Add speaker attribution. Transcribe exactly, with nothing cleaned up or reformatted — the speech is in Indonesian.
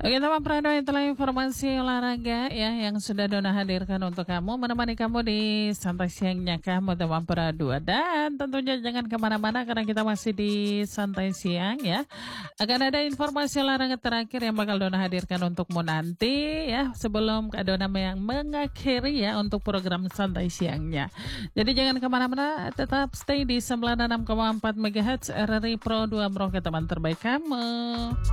Speaker 1: Oke, teman Prado, itulah informasi olahraga ya yang sudah Dona hadirkan untuk kamu, menemani kamu di santai siangnya kamu teman Prado. Dan tentunya jangan kemana-mana karena kita masih di santai siang ya. Akan ada informasi olahraga terakhir yang bakal Dona hadirkan untukmu nanti ya, sebelum Kak Dona yang mengakhiri ya untuk program santai siangnya. Jadi jangan kemana-mana, tetap stay di sembilan puluh enam koma empat MHz R R I Pro dua Merauke, teman terbaik kamu.